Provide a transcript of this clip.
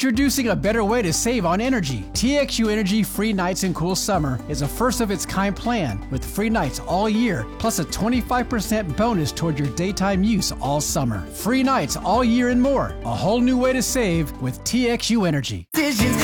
Introducing a better way to save on energy. TXU Energy Free Nights and Cool Summer is a first-of-its-kind plan with free nights all year, plus a 25% bonus toward your daytime use all summer. Free nights all year and more. A whole new way to save with TXU Energy. Decisions